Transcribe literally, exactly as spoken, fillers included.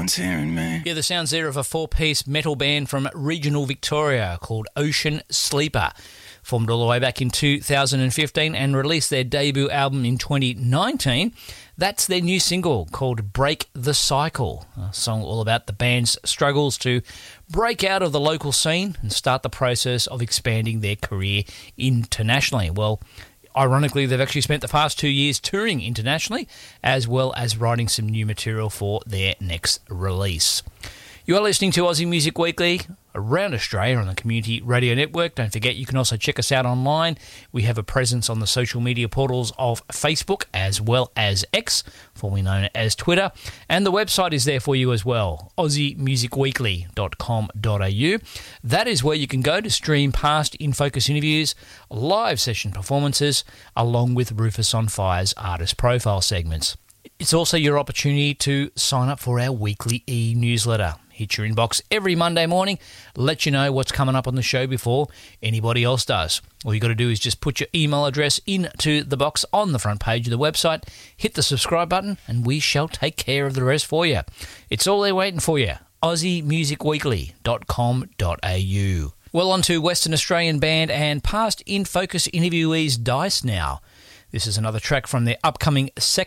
sounds here in me. Yeah, the sounds there of a four-piece metal band from regional Victoria called Ocean Sleeper. Formed all the way back in two thousand fifteen and released their debut album in twenty nineteen. That's their new single called Break the Cycle, a song all about the band's struggles to break out of the local scene and start the process of expanding their career internationally. Well, ironically, they've actually spent the past two years touring internationally, as well as writing some new material for their next release. You are listening to Aussie Music Weekly around Australia on the Community Radio Network. Don't forget, you can also check us out online. We have a presence on the social media portals of Facebook as well as X, formerly known as Twitter. And the website is there for you as well, aussie music weekly dot com dot a u. That is where you can go to stream past In Focus interviews, live session performances, along with Rufus on Fire's artist profile segments. It's also your opportunity to sign up for our weekly e-newsletter. Hit your inbox every Monday morning, let you know what's coming up on the show before anybody else does. All you got to do is just put your email address into the box on the front page of the website, hit the subscribe button, and we shall take care of the rest for you. It's all there waiting for you. aussie music weekly dot com dot a u. Well, on to Western Australian band and past In Focus interviewees Dice now. This is another track from their upcoming second